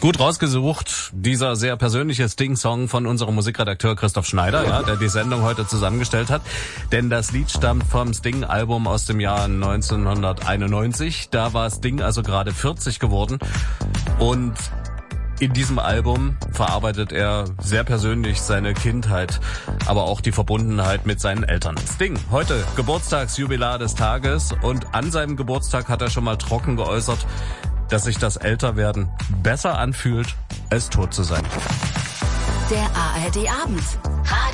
Gut rausgesucht, dieser sehr persönliche Sting-Song von unserem Musikredakteur Christoph Schneider, ja, der die Sendung heute zusammengestellt hat. Denn das Lied stammt vom Sting-Album aus dem Jahr 1991. Da war Sting also gerade 40 geworden. Und in diesem Album verarbeitet er sehr persönlich seine Kindheit, aber auch die Verbundenheit mit seinen Eltern. Sting, heute Geburtstagsjubilar des Tages, und an seinem Geburtstag hat er schon mal trocken geäußert, dass sich das Älterwerden besser anfühlt, als tot zu sein. Der ARD Abend.